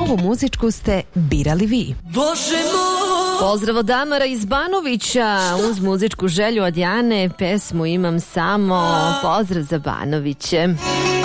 ovu muzičku ste birali vi. Pozdrav od Damara iz Banovića, uz muzičku želju od Jane, pesmu Imam samo. Pozdrav za Banoviće.